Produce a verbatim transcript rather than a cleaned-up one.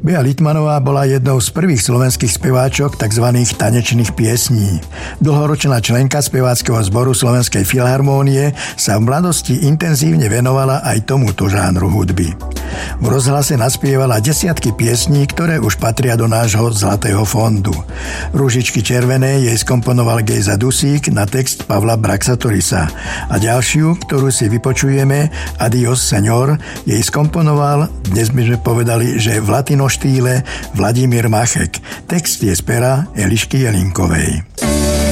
Bea Littmanová bola jednou z prvých slovenských speváčok tzv. Tanečných piesní. Dlhoročná členka speváckeho zboru Slovenskej filharmónie sa v mladosti intenzívne venovala aj tomuto žánru hudby. V rozhlase naspievala desiatky piesní, ktoré už patria do nášho zlatého fondu. Rúžičky červené jej skomponoval Gejza Dusík na text Pavla Braxatorisa a ďalšiu, ktorú si vypočujeme, Adios Señor, jej skomponoval, dnes by sme povedali, že v latino štýle Vladimír Machek. Text je z pera Elišky Jelinkovej.